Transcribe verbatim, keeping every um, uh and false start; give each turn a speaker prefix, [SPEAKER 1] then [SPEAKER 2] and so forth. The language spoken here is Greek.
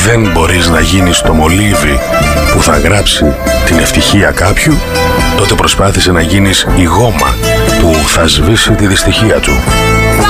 [SPEAKER 1] δεν μπορείς να γίνεις το μολύβι που θα γράψει την ευτυχία κάποιου, τότε προσπάθησε να γίνεις η γόμα που θα σβήσει τη δυστυχία του.